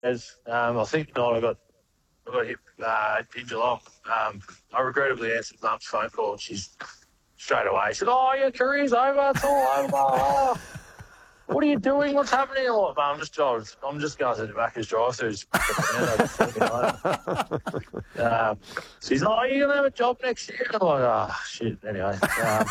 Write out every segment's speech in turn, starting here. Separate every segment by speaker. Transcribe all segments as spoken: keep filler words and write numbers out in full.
Speaker 1: As um, I think the night I got I got hit uh, in Geelong, um, I regrettably answered Mum's phone call, and she's straight away she said, "Oh, your career's over. It's all over. Oh, what are you doing? What's happening?" I'm like, "Mum, I'm just driving. I'm just going to the Macca's drive-throughs." um, she's like, "Oh, you're gonna have a job next year?" I'm like, "Oh shit." Anyway, um,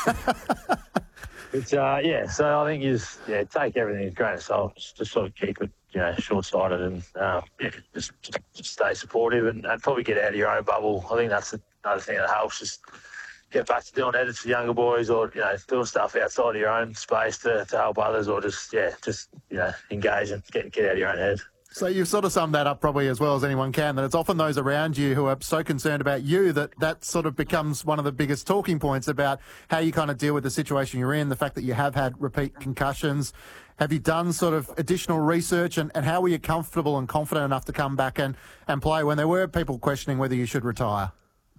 Speaker 1: it's uh, yeah. So I think you just yeah take everything with a grain of salt. Just, just sort of keep it, you know, short-sighted, and um, yeah, just, just just stay supportive, and, and probably get out of your own bubble. I think that's another thing that helps. Just get back to doing edits for younger boys, or you know, doing stuff outside of your own space to, to help others, or just yeah, just you know, engage and get get out of your own head.
Speaker 2: So you've sort of summed that up probably as well as anyone can, that it's often those around you who are so concerned about you that that sort of becomes one of the biggest talking points about how you kind of deal with the situation you're in, the fact that you have had repeat concussions. Have you done sort of additional research, and, and how were you comfortable and confident enough to come back and, and play when there were people questioning whether you should retire?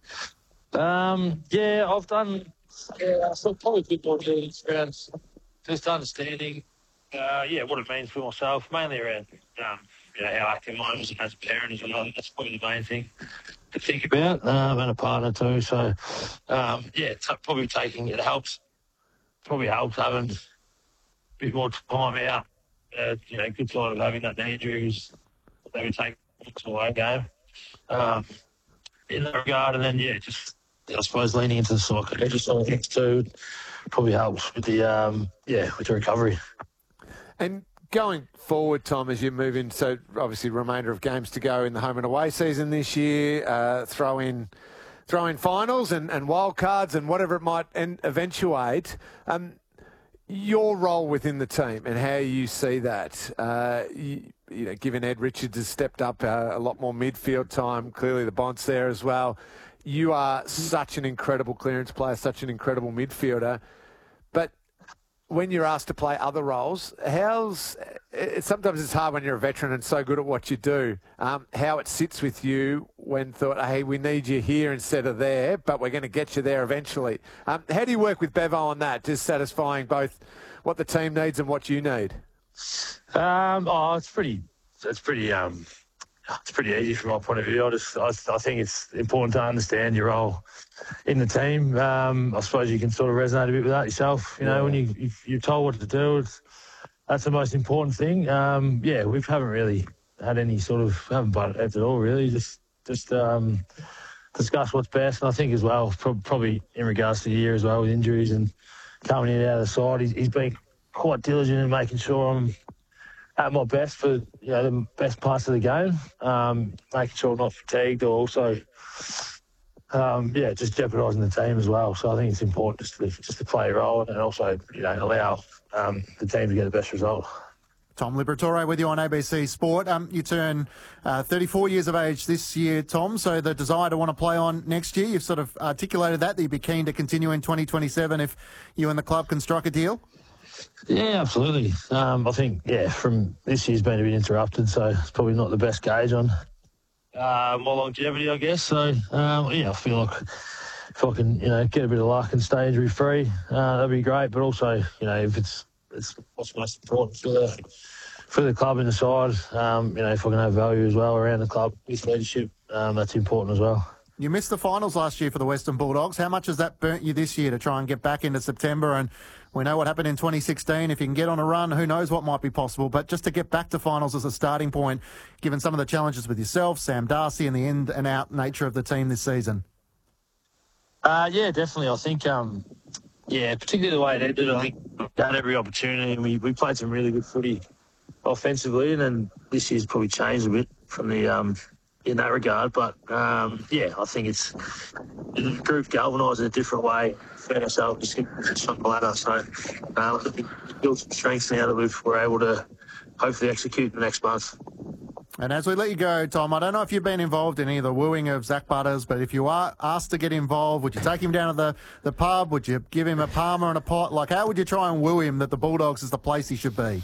Speaker 1: Um, yeah, I've done yeah, so probably good more dealings around just understanding uh, yeah, what it means for myself, mainly around um, you know, how active I am as a parent as well. That's probably the main thing to think about, um, and a partner too. So, um, yeah, t- probably taking it helps. Probably helps having a bit more time out. Uh, you know, good side of having that knee injury is maybe take to away game. Um, in that regard, and then yeah, just I suppose leaning into the soccer, just sort of things too, probably helps with the um, yeah, with the recovery.
Speaker 3: And going forward, Tom, as you move in, so obviously remainder of games to go in the home and away season this year, uh, throw in throw in finals and, and wild cards and whatever it might en- eventuate, um, your role within the team and how you see that. Uh, you, you know, given Ed Richards has stepped up uh, a lot more midfield time, clearly the Bont's there as well. You are such an incredible clearance player, such an incredible midfielder, but when you're asked to play other roles, how's it, sometimes it's hard when you're a veteran and so good at what you do, um, how it sits with you when thought, hey, we need you here instead of there, but we're going to get you there eventually. Um, how do you work with Bevo on that, just satisfying both what the team needs and what you need?
Speaker 1: Um, oh, it's pretty, it's pretty, um, it's pretty easy from my point of view. I just, I, I think it's important to understand your role in the team. Um, I suppose you can sort of resonate a bit with that yourself. You know, yeah. when you if you're told what to do, it's, that's the most important thing. Um, yeah, we haven't really had any sort of haven't butted heads at all. Really, just just um, discuss what's best. And I think as well, pro- probably in regards to the year as well, with injuries and coming in and out of the side, he's, he's been quite diligent in making sure I'm at my best for you know the best parts of the game, um, making sure I'm not fatigued, or also um, yeah, just jeopardising the team as well. So I think it's important just to just to play a role and also you know allow um, the team to get the best result.
Speaker 2: Tom Liberatore with you on A B C Sport. Um, you turn uh, thirty-four years of age this year, Tom, so the desire to want to play on next year, you've sort of articulated that, that you'd be keen to continue in twenty twenty-seven if you and the club can strike a deal?
Speaker 1: Yeah, absolutely. Um, I think, yeah, from this year's been a bit interrupted, so it's probably not the best gauge on uh, my longevity, I guess. So, um, yeah, I feel like if I can, you know, get a bit of luck and stay injury-free, uh, that'd be great. But also, you know, if it's it's what's most important for the, for the club and the side, um, you know, if I can have value as well around the club with leadership, um, that's important as well.
Speaker 2: You missed the finals last year for the Western Bulldogs. How much has that burnt you this year to try and get back into September? And we know what happened in twenty sixteen. If you can get on a run, who knows what might be possible. But just to get back to finals as a starting point, given some of the challenges with yourself, Sam Darcy, and the in-and-out nature of the team this season.
Speaker 1: Uh, yeah, definitely. I think, um, yeah, particularly the way they did it, I think we had every opportunity, and we, we played some really good footy offensively, and then this year's probably changed a bit from the um, in that regard. But, um, yeah, I think it's the group galvanised in a different way. Found ourselves just on the ladder. So uh, I think we built some strengths now that we've, we're able to hopefully execute the next month.
Speaker 2: And as we let you go, Tom, I don't know if you've been involved in any of the wooing of Zach Butters, but if you are asked to get involved, would you take him down to the, the pub? Would you give him a Palmer and a pot? Like, how would you try and woo him that the Bulldogs is the place he should be?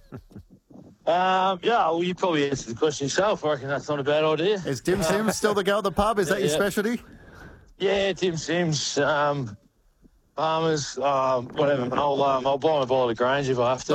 Speaker 1: Um, yeah, well, you probably answered the question yourself. I reckon that's not a bad idea.
Speaker 2: Is Tim Sims still the go at the pub? Is that
Speaker 1: yeah,
Speaker 2: your specialty?
Speaker 1: Yeah, Tim Sims. Um, Palmers, um, whatever. I'll, um, I'll buy my ball at Grange if I have to,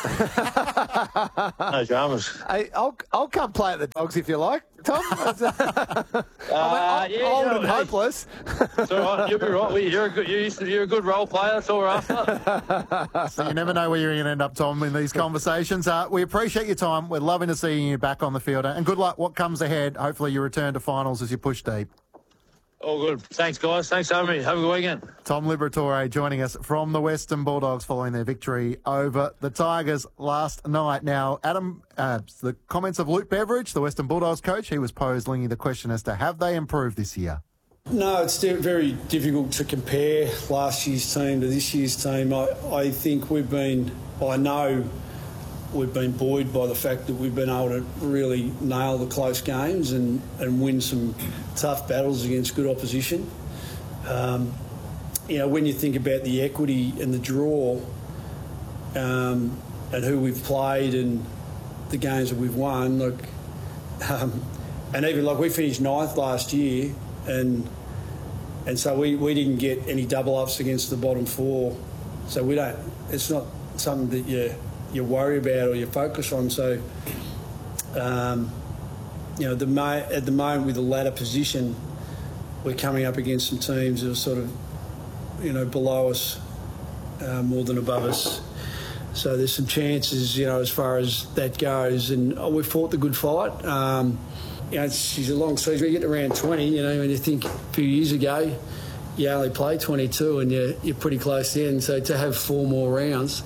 Speaker 1: yeah. No dramas.
Speaker 3: Hey, I'll, I'll come play at the Dogs if you like, Tom. I'm,
Speaker 1: Uh,
Speaker 3: I'm
Speaker 1: yeah,
Speaker 3: old
Speaker 1: no,
Speaker 3: and
Speaker 1: hey.
Speaker 3: hopeless.
Speaker 1: It's all right. You'll be right. You're a good, you're, you're a good role player. That's all we're after.
Speaker 2: So you never know where you're going to end up, Tom, in these conversations. Uh, we appreciate your time. We're loving to seeing you back on the field. And good luck what comes ahead. Hopefully you return to finals as you push deep.
Speaker 1: All good. Thanks, guys. Thanks for having me. Have a good weekend.
Speaker 2: Tom Liberatore joining us from the Western Bulldogs following their victory over the Tigers last night. Now, Adam, uh, the comments of Luke Beveridge, the Western Bulldogs coach, he was posed Lingy the question as to have they improved this year?
Speaker 4: No, it's very difficult to compare last year's team to this year's team. I, I think we've been, I know we've been buoyed by the fact that we've been able to really nail the close games and, and win some tough battles against good opposition. Um, you know, when you think about the equity and the draw um, and who we've played and the games that we've won, look, um, and even like we finished ninth last year, and and so we, we didn't get any double ups against the bottom four, so we don't. It's not something that you you worry about or you focus on. So, um, you know, the mo- at the moment with the ladder position, we're coming up against some teams that are sort of, you know, below us uh, more than above us. So there's some chances, you know, as far as that goes. And oh, we fought the good fight. Um, you know, it's, it's a long season. We get to round twenty, you know, when you think a few years ago, you only played twenty-two and you're, you're pretty close in. So to have four more rounds,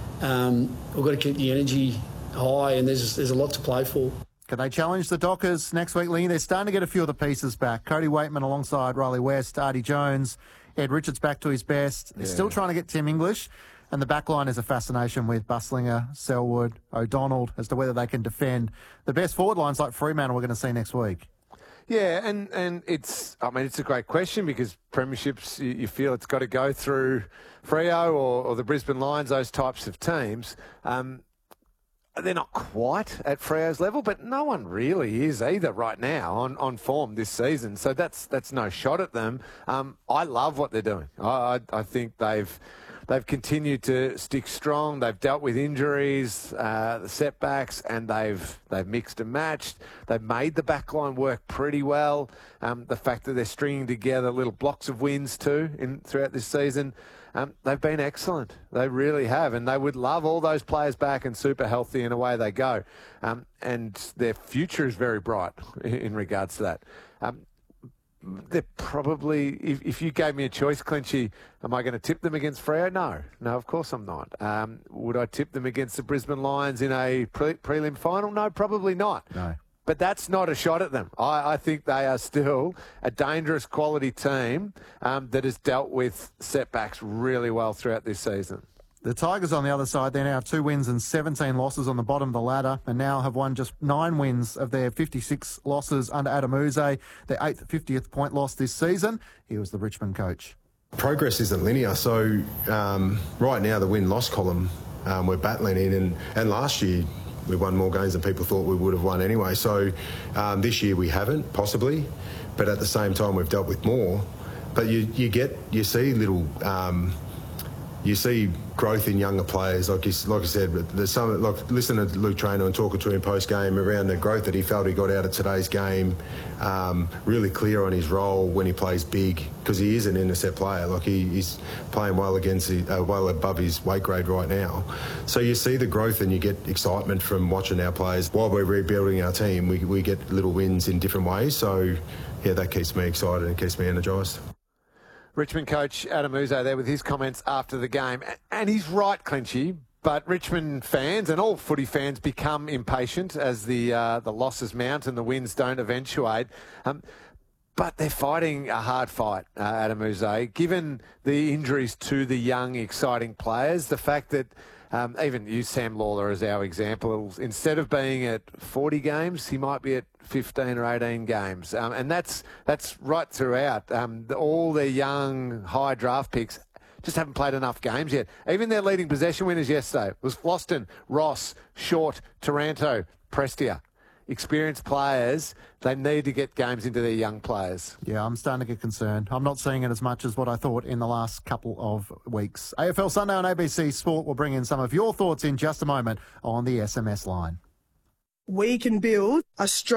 Speaker 4: um, we've got to keep the energy high, and there's there's a lot to play for.
Speaker 2: Can they challenge the Dockers next week, Lingy? They're starting to get a few of the pieces back. Cody Waitman alongside Riley West, Artie Jones, Ed Richards back to his best. They're
Speaker 3: Yeah.
Speaker 2: still trying to get Tim English. And the back line is a fascination with Buslinger, Selwood, O'Donnell as to whether they can defend. The best forward lines like Fremantle we're going to see next week.
Speaker 3: Yeah, and, and it's, I mean, it's a great question because premierships, you, you feel it's got to go through Freo or, or the Brisbane Lions, those types of teams. Um, they're not quite at Freo's level, but no one really is either right now on, on form this season. So that's that's no shot at them. Um, I love what they're doing. I, I, I think they've... They've continued to stick strong. They've dealt with injuries, uh, the setbacks, and they've they've mixed and matched. They've made the backline work pretty well. Um, the fact that they're stringing together little blocks of wins too in throughout this season, um, they've been excellent. They really have, and they would love all those players back and super healthy, and away they go. Um, and their future is very bright in, in regards to that. Um, They're probably, if, if you gave me a choice, Clinchy, am I going to tip them against Freo? No. No, of course I'm not. Um, would I tip them against the Brisbane Lions in a pre- prelim final? No, probably not.
Speaker 2: No.
Speaker 3: But that's not a shot at them. I, I think they are still a dangerous quality team um, that has dealt with setbacks really well throughout this season.
Speaker 2: The Tigers on the other side, they now have two wins and seventeen losses on the bottom of the ladder and now have won just nine wins of their fifty-six losses under Adam Uze, their eighth, fiftieth point loss this season. He was the Richmond coach.
Speaker 5: Progress isn't linear, so um, right now the win-loss column um, we're battling in, and, and last year we won more games than people thought we would have won anyway. So um, this year we haven't, possibly, but at the same time we've dealt with more. But you, you get, you see little... Um, You see growth in younger players, like you, like I said. But there's some, like listening to Luke Traynor and talking to him post game around the growth that he felt he got out of today's game. Um, really clear on his role when he plays big, because he is an intercept player. Like he, he's playing well against, the, uh, well above his weight grade right now. So you see the growth and you get excitement from watching our players. While we're rebuilding our team, we we get little wins in different ways. So yeah, that keeps me excited and keeps me energised.
Speaker 3: Richmond coach Adam Uze there with his comments after the game. And he's right, Clinchy, but Richmond fans and all footy fans become impatient as the uh, the losses mount and the wins don't eventuate. Um, but they're fighting a hard fight, uh, Adam Uze, given the injuries to the young, exciting players, the fact that Um, even use Sam Lawler as our example. Instead of being at forty games, he might be at fifteen or eighteen games. Um, and that's that's right throughout. Um, the, all their young, high draft picks just haven't played enough games yet. Even their leading possession winners yesterday was Floston, Ross, Short, Taranto, Prestia. experienced players, they need to get games into their young players.
Speaker 2: Yeah, I'm starting to get concerned. I'm not seeing it as much as what I thought in the last couple of weeks. A F L Sunday on A B C Sport will bring in some of your thoughts in just a moment on the S M S line.
Speaker 6: We can build a strong